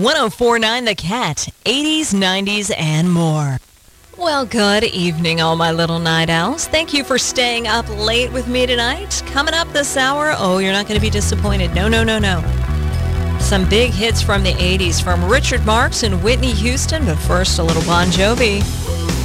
104.9 The Cat, 80s, 90s, and more. Well, good evening, all my little night owls. Thank you for staying up late with me tonight. Coming up this hour, you're not going to be disappointed. No. Some big hits from the 80s from Richard Marx and Whitney Houston, but first, a little Bon Jovi.